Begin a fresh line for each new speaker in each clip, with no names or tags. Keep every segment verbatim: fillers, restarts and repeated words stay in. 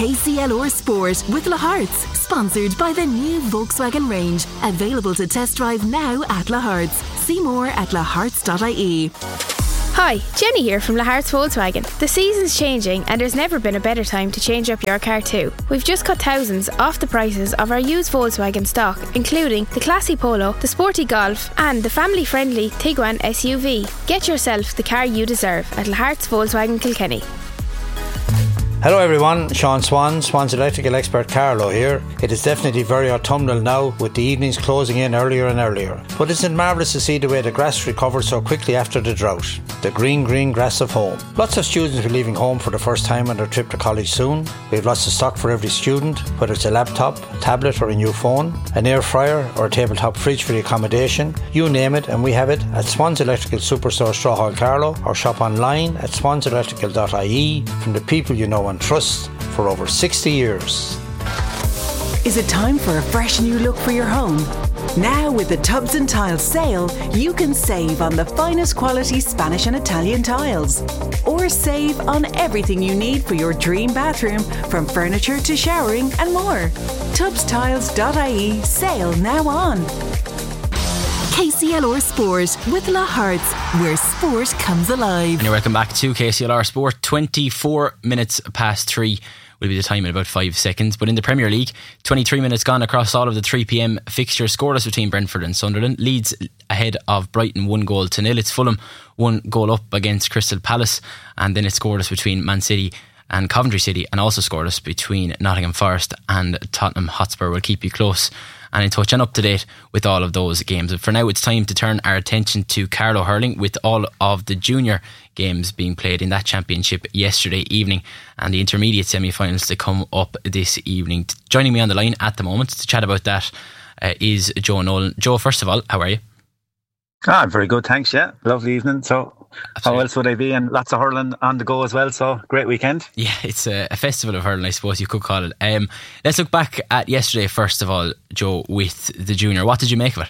K C L R Sport with La Hearts, sponsored by the new Volkswagen range, available to test drive now at La Hearts. See more at la hearts dot I E.
Hi, Jenny here from La Hearts Volkswagen. The season's changing and there's never been a better time to change up your car too. We've just cut thousands off the prices of our used Volkswagen stock, including the classy Polo, the sporty Golf and the family-friendly Tiguan S U V. Get yourself the car you deserve at La Hearts Volkswagen Kilkenny.
Hello everyone, Sean Swan, Swan's electrical expert Carlo here. It is definitely very autumnal now, with the evenings closing in earlier and earlier. But isn't it marvellous to see the way the grass recovered so quickly after the drought? The green, green grass of home. Lots of students will be leaving home for the first time on their trip to college soon. We have lots of stock for every student, whether it's a laptop, a tablet or a new phone, an air fryer or a tabletop fridge for the accommodation. You name it and we have it at Swan's Electrical Superstore Strawhall Carlow, or shop online at swans electrical dot I E from the people you know and trust for over sixty years.
Is it time for a fresh new look for your home? Now with the Tubs and Tiles sale, you can save on the finest quality Spanish and Italian tiles. Or save on everything you need for your dream bathroom, from furniture to showering and more. tubs tiles dot I E sale now on.
K C L R Sport with La Hearts, where sport comes alive.
And you're welcome back to K C L R Sport. twenty-four minutes past three will be the time in about five seconds. But in the Premier League, twenty-three minutes gone across all of the three p.m. fixtures. Scoreless between Brentford and Sunderland. Leeds ahead of Brighton, one goal to nil. It's Fulham, one goal up against Crystal Palace. And then it's scoreless between Man City and Coventry City, and also scoreless between Nottingham Forest and Tottenham Hotspur. Will keep you close and in touch and up to date with all of those games. But for now, it's time to turn our attention to Carlow Hurling, with all of the junior games being played in that championship yesterday evening and the intermediate semi-finals to come up this evening. Joining me on the line at the moment to chat about that uh, is Joe Nolan. Joe, first of all, how are you?
Ah, very good, thanks. Yeah, lovely evening. So Absolutely. How else would I be? And lots of hurling on the go as well, so great weekend.
Yeah, it's a, a festival of hurling, I suppose you could call it. Um, let's look back at yesterday first of all, Joe, with the junior. What did you make of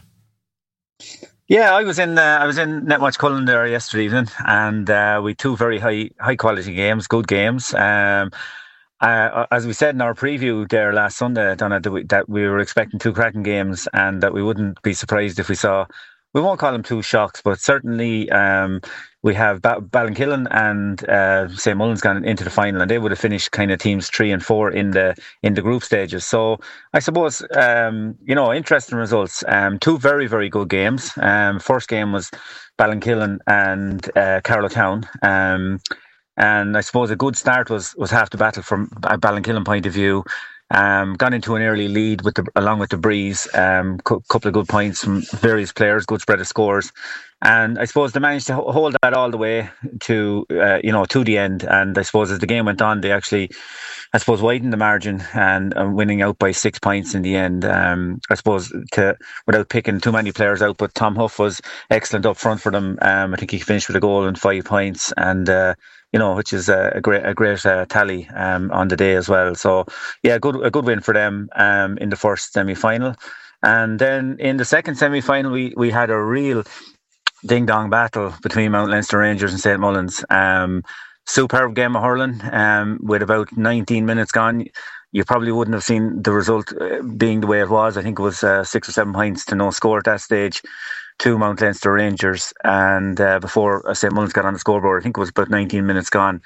it?
Yeah, I was in uh, I was in Netwatch Cullen there yesterday evening, and uh, we had two very high high quality games, good games. Um, uh, as we said in our preview there last Sunday, Donna, that we, that we were expecting two cracking games, and that we wouldn't be surprised if we saw, we won't call them two shocks, but certainly um, we have ba- Ballinkillen and uh, Saint Mullins gone into the final, and they would have finished kind of teams three and four in the in the group stages. So I suppose um, you know, interesting results. Um, two very very good games. Um, first game was Ballinkillen and uh, Carlow Town. Um, and I suppose a good start was was half the battle from a Ballinkillen point of view. Um, gone into an early lead with the, along with the breeze. Um, co- couple of good points from various players, good spread of scores, and I suppose they managed to ho- hold that all the way to uh, you know to the end. And I suppose as the game went on, they actually, I suppose, widened the margin and uh, winning out by six points in the end. Um, I suppose to without picking too many players out, but Tom Huff was excellent up front for them. Um, I think he finished with a goal and five points, and. Uh, You know, which is a, a great, a great uh, tally um, on the day as well. So, yeah, good, a good win for them um, in the first semi-final, and then in the second semi-final, we we had a real ding-dong battle between Mount Leinster Rangers and Saint Mullins. Um, superb game of hurling um, with about nineteen minutes gone. You probably wouldn't have seen the result being the way it was. I think it was uh, six or seven points to no score at that stage to Mount Leinster Rangers, and uh, before uh, Saint Mullins got on the scoreboard, I think it was about nineteen minutes gone.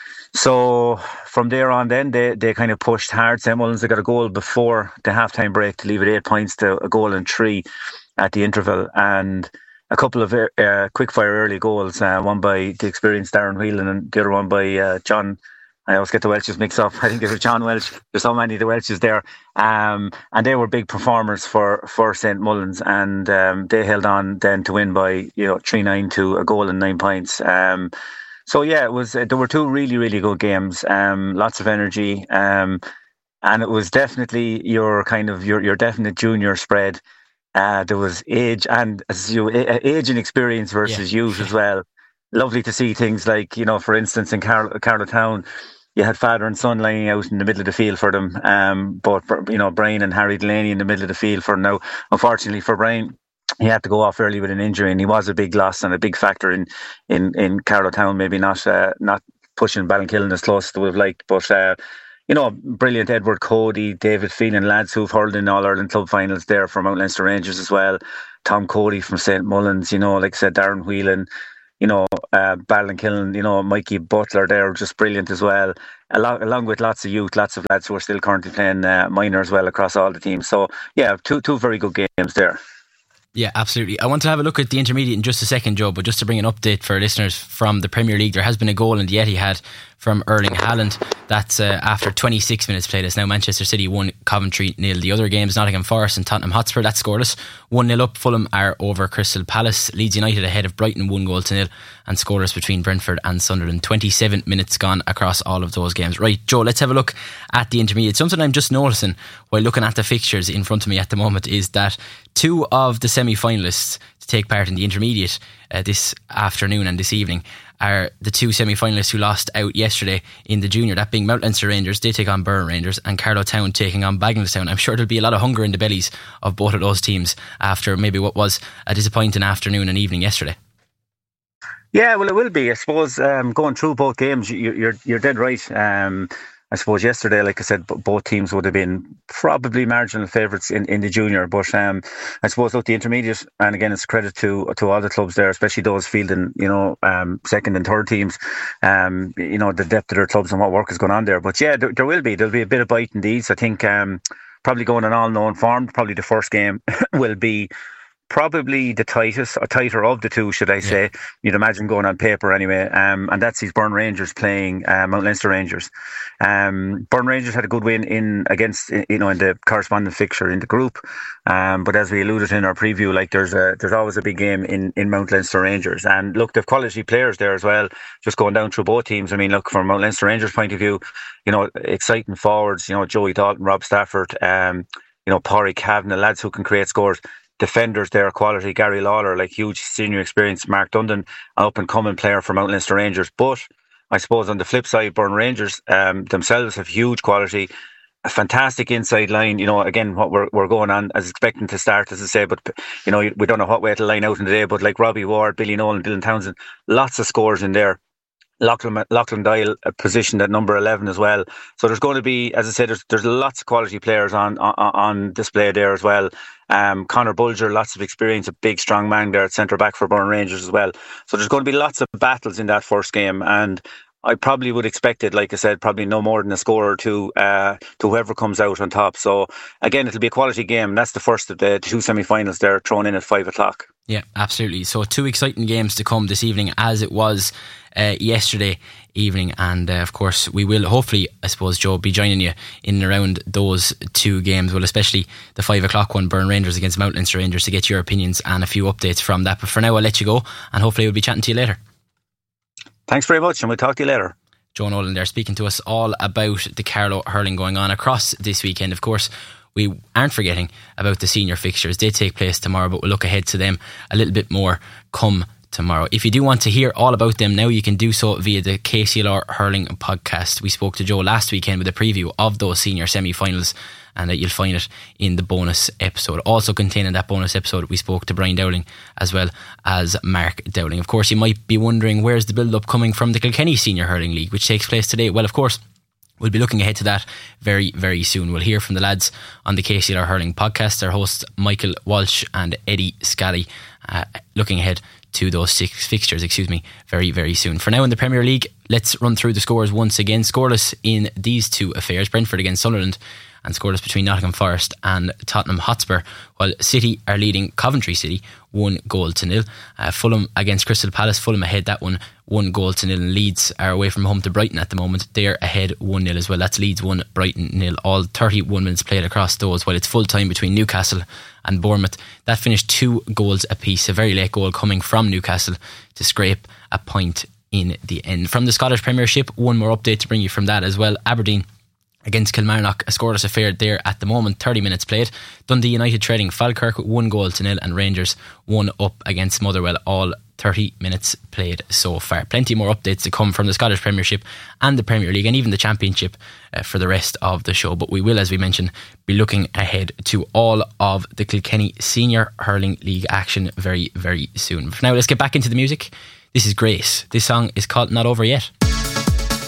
So from there on then, they, they kind of pushed hard. Saint Mullins, they got a goal before the half-time break to leave it eight points to a goal and three at the interval, and a couple of uh, quick-fire early goals, uh, one by the experienced Darren Whelan and the other one by uh, John, I always get the Welches mixed up. I think it was John Welch. There's so many of the Welches there. Um, and they were big performers for, for Saint Mullins. And um, they held on then to win by, you know, three nine to a goal and nine points. Um, so, yeah, it was. Uh, there were two really, really good games. Um, lots of energy. Um, and it was definitely your kind of, your, your definite junior spread. Uh, there was age and as you age and experience versus yeah. youth as well. Lovely to see things like, you know, for instance, in Car- Carlow Town, you had father and son lying out in the middle of the field for them. Um, but, you know, Brian and Harry Delaney in the middle of the field for them. Now, unfortunately for Brian, he had to go off early with an injury, and he was a big loss and a big factor in in, in Carlow Town, maybe not uh, not pushing Ballinkillen as close as they would have liked. But, uh, you know, brilliant Edward Cody, David Phelan, lads who've hurled in All-Ireland club finals there for Mount Leinster Rangers as well. Tom Cody from Saint Mullins, you know, like I said, Darren Whelan, you know, uh, Ballinkillen, you know, Mikey Butler there, just brilliant as well. Along, along with lots of youth, lots of lads who are still currently playing uh, minor as well across all the teams. So, yeah, two two very good games there.
Yeah, absolutely. I want to have a look at the intermediate in just a second, Joe, but just to bring an update for our listeners from the Premier League, there has been a goal in the Etihad from Erling Haaland. That's uh, after twenty-six minutes played. It's now Manchester City one, Coventry nil. The other games, Nottingham Forest and Tottenham Hotspur, that's scoreless. one nil up. Fulham are over Crystal Palace. Leeds United ahead of Brighton one goal to nil, and scoreless between Brentford and Sunderland. twenty-seven minutes gone across all of those games. Right, Joe, let's have a look at the intermediate. Something I'm just noticing while looking at the fixtures in front of me at the moment is that two of the semi-finalists to take part in the intermediate uh, this afternoon and this evening are the two semi-finalists who lost out yesterday in the junior, that being Mount Leinster Rangers, they take on Burren Rangers, and Carlow Town taking on Bagenalstown. I'm sure there'll be a lot of hunger in the bellies of both of those teams after maybe what was a disappointing afternoon and evening yesterday.
Yeah, well, it will be. I suppose um, going through both games, you, you're you're dead right. Um, I suppose yesterday, like I said, b- both teams would have been probably marginal favourites in, in the junior. But um, I suppose, look, the intermediate, and again, it's credit to to all the clubs there, especially those fielding, you know, um, second and third teams, um, you know, the depth of their clubs and what work is going on there. But yeah, there, there will be. There'll be a bit of bite indeed. So I think um, probably going on all-known form, probably the first game will be probably the tightest, or tighter of the two, should I say. Yeah. You'd imagine going on paper anyway. Um, and that's these Burren Rangers playing uh, Mount Leinster Rangers. Um, Burren Rangers had a good win in against, you know, in the corresponding fixture in the group. Um, but as we alluded to in our preview, like there's a there's always a big game in, in Mount Leinster Rangers. And look, they've quality players there as well. Just going down through both teams. I mean, look, from Mount Leinster Rangers' point of view, you know, exciting forwards. You know, Joey Dalton, Rob Stafford, um, you know, Pádraig Kavanagh, lads who can create scores. Defenders there, quality. Gary Lawler, like huge senior experience. Mark Dundon, an up and coming player for Mount Leinster Rangers. But I suppose on the flip side, Burren Rangers um, themselves have huge quality, a fantastic inside line. You know, again, what we're we're going on as expecting to start, as I say, but you know, we don't know what way it'll line out in the day. But like Robbie Ward, Billy Nolan, Dylan Townsend, lots of scores in there. Lachlan, Lachlan Dial positioned at number eleven as well. So there's going to be, as I said, there's there's lots of quality players on on, on display there as well. Um, Conor Bulger, lots of experience, a big strong man there at centre back for Burren Rangers as well. So there's going to be lots of battles in that first game, and I probably would expect it, like I said, probably no more than a score or two uh, to whoever comes out on top. So again, it'll be a quality game. That's the first of the two semi-finals there thrown in at five o'clock.
Yeah, absolutely. So two exciting games to come this evening, as it was uh, yesterday evening. And uh, of course, we will hopefully, I suppose, Joe, be joining you in and around those two games. Well, especially the five o'clock one, Burren Rangers against Mount Leinster Rangers, to get your opinions and a few updates from that. But for now, I'll let you go, and hopefully we'll be chatting to you later.
Thanks very much, and we'll talk to you later.
Joe Nolan there, speaking to us all about the Carlow hurling going on across this weekend. Of course, we aren't forgetting about the senior fixtures. They take place tomorrow, but we'll look ahead to them a little bit more come tomorrow. If you do want to hear all about them now, you can do so via the K C L R Hurling podcast. We spoke to Joe last weekend with a preview of those senior semi-finals, and uh, you'll find it in the bonus episode. Also containing that bonus episode, we spoke to Brian Dowling as well as Mark Dowling. Of course, you might be wondering, where's the build-up coming from the Kilkenny Senior Hurling League, which takes place today? Well, of course, we'll be looking ahead to that very, very soon. We'll hear from the lads on the K C L R Hurling podcast, their hosts Michael Walsh and Eddie Scally, uh, looking ahead to those six fixtures, excuse me, very, very soon. For now in the Premier League, let's run through the scores once again. Scoreless in these two affairs: Brentford against Sunderland, and scoreless between Nottingham Forest and Tottenham Hotspur, while City are leading Coventry City one goal to nil. Uh, Fulham against Crystal Palace, Fulham ahead that one, one goal to nil, and Leeds are away from home to Brighton at the moment. They're ahead one nil as well. That's Leeds one, Brighton nil. All thirty-one minutes played across those, while it's full time between Newcastle and Bournemouth. That finished two goals apiece. A very late goal coming from Newcastle to scrape a point in the end. From the Scottish Premiership, one more update to bring you from that as well. Aberdeen against Kilmarnock, a scoreless affair there at the moment, thirty minutes played. Dundee United trading Falkirk one goal to nil, and Rangers one up against Motherwell, all thirty minutes played so far. Plenty more updates to come from the Scottish Premiership and the Premier League and even the Championship uh, for the rest of the show. But we will, as we mentioned, be looking ahead to all of the Kilkenny Senior Hurling League action very, very soon. For now, let's get back into the music. This is Grace. This song is called Not Over Yet.